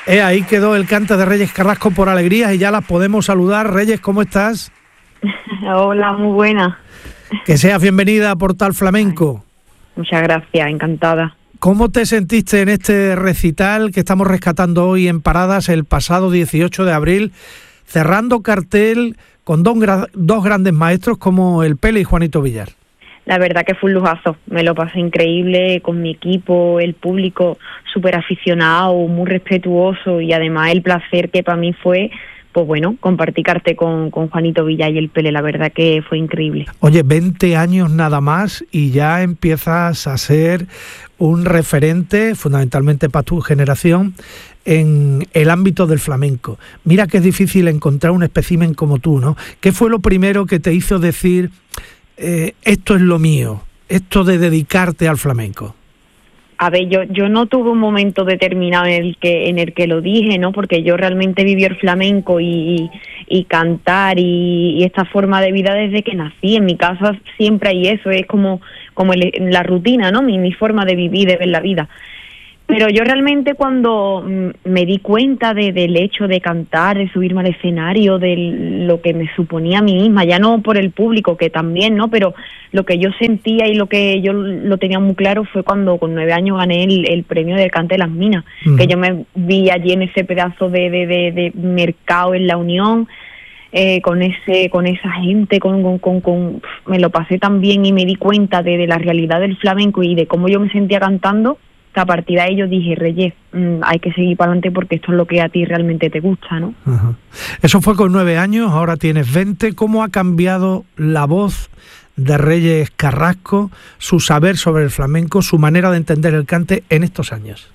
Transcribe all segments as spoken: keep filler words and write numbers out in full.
Eh, ahí quedó el cante de Reyes Carrasco por Alegrías y ya las podemos saludar. Reyes, ¿cómo estás? Hola, muy buena. Que seas bienvenida a Portal Flamenco. Muchas gracias, encantada. ¿Cómo te sentiste en este recital que estamos rescatando hoy en Paradas el pasado dieciocho de abril, cerrando cartel con dos, dos grandes maestros como el Pele y Juanito Villar? La verdad que fue un lujazo, me lo pasé increíble con mi equipo, el público súper aficionado, muy respetuoso y además el placer que para mí fue, pues bueno, compartir cartel con, con Juanito Villar y el Pele, la verdad que fue increíble. Oye, veinte años nada más y ya empiezas a ser un referente, fundamentalmente para tu generación, en el ámbito del flamenco. Mira que es difícil encontrar un espécimen como tú, ¿no? ¿Qué fue lo primero que te hizo decir... Eh, esto es lo mío, esto de dedicarte al flamenco? A ver, yo yo no tuve un momento determinado en el que en el que lo dije, ¿no? Porque yo realmente viví el flamenco y, y, y cantar y, y esta forma de vida desde que nací. En mi casa siempre hay eso, es como como el, la rutina, ¿no? Mi, mi forma de vivir, de ver la vida. Pero yo realmente cuando me di cuenta de, del hecho de cantar, de subirme al escenario, de lo que me suponía a mí misma, ya no por el público, que también, ¿no? Pero lo que yo sentía y lo que yo lo tenía muy claro fue cuando con nueve años gané el, el premio del Cante de las Minas, uh-huh. que yo me vi allí en ese pedazo de, de, de, de mercado en La Unión, eh, con ese con esa gente, con, con, con, con me lo pasé tan bien y me di cuenta de, de la realidad del flamenco y de cómo yo me sentía cantando. A partir de ahí yo dije, Reyes, mmm, hay que seguir para adelante porque esto es lo que a ti realmente te gusta, ¿no? Ajá. Eso fue con nueve años, ahora tienes veinte. ¿Cómo ha cambiado la voz de Reyes Carrasco, su saber sobre el flamenco, su manera de entender el cante en estos años?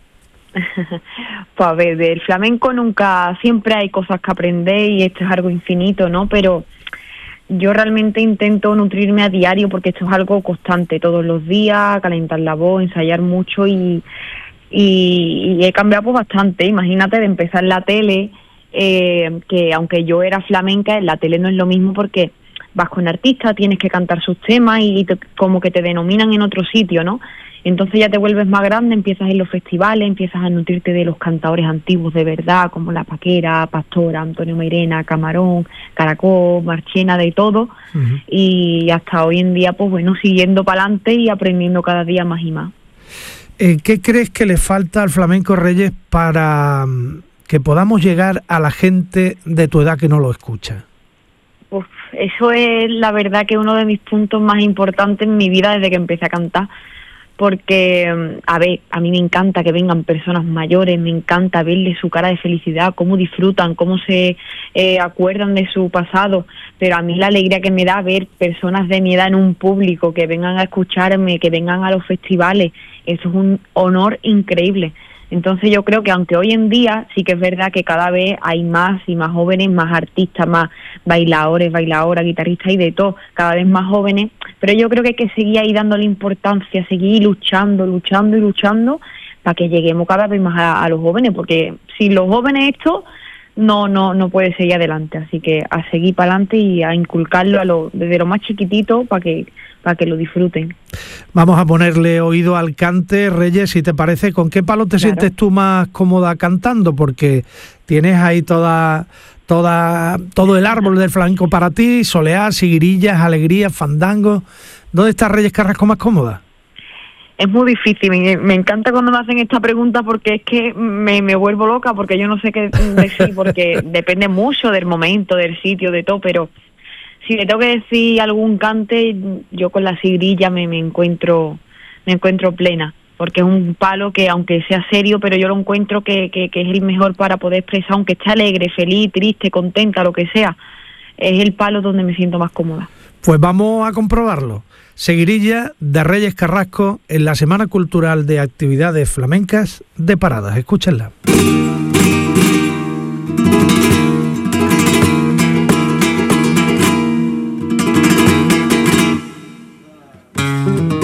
Pues a ver, del flamenco nunca, siempre hay cosas que aprender y esto es algo infinito, ¿no? Pero yo realmente intento nutrirme a diario porque esto es algo constante, todos los días, calentar la voz, ensayar mucho y, y, y he cambiado pues bastante. Imagínate de empezar la tele, eh, que aunque yo era flamenca, en la tele no es lo mismo porque vas con artistas, tienes que cantar sus temas y te, como que te denominan en otro sitio, ¿no? Entonces ya te vuelves más grande, empiezas en los festivales, empiezas a nutrirte de los cantadores antiguos de verdad, como La Paquera, Pastora, Antonio Mairena, Camarón, Caracol, Marchena, de todo. Uh-huh. Y hasta hoy en día, pues bueno, siguiendo para adelante y aprendiendo cada día más y más. Eh, ¿Qué crees que le falta al flamenco, Reyes, para que podamos llegar a la gente de tu edad que no lo escucha? Pues eso es la verdad que uno de mis puntos más importantes en mi vida desde que empecé a cantar. Porque, a ver, a mí me encanta que vengan personas mayores, me encanta verles su cara de felicidad, cómo disfrutan, cómo se eh, acuerdan de su pasado, pero a mí la alegría que me da ver personas de mi edad en un público, que vengan a escucharme, que vengan a los festivales, eso es un honor increíble. Entonces yo creo que aunque hoy en día sí que es verdad que cada vez hay más y más jóvenes, más artistas, más bailadores, bailadoras, guitarristas y de todo, cada vez más jóvenes, pero yo creo que hay que seguir ahí dándole importancia, seguir luchando, luchando y luchando para que lleguemos cada vez más a, a los jóvenes, porque si los jóvenes esto no no no puede seguir adelante, así que a seguir para adelante y a inculcarlo a lo, desde lo más chiquitito para que para que lo disfruten. Vamos a ponerle oído al cante, Reyes, si te parece. ¿Con qué palo te claro. sientes tú más cómoda cantando? Porque tienes ahí toda, toda, todo el árbol del flamenco para ti, soleá, siguirillas, alegrías, fandangos. ¿Dónde está Reyes Carrasco más cómoda? Es muy difícil, me, me encanta cuando me hacen esta pregunta porque es que me, me vuelvo loca porque yo no sé qué decir, porque depende mucho del momento, del sitio, de todo, pero si le tengo que decir algún cante, yo con la sigrilla me, me encuentro me encuentro plena, porque es un palo que aunque sea serio, pero yo lo encuentro que, que, que es el mejor para poder expresar, aunque esté alegre, feliz, triste, contenta, lo que sea, es el palo donde me siento más cómoda. Pues vamos a comprobarlo. Seguirilla de Reyes Carrasco en la Semana Cultural de Actividades Flamencas de Paradas. Escúchenla.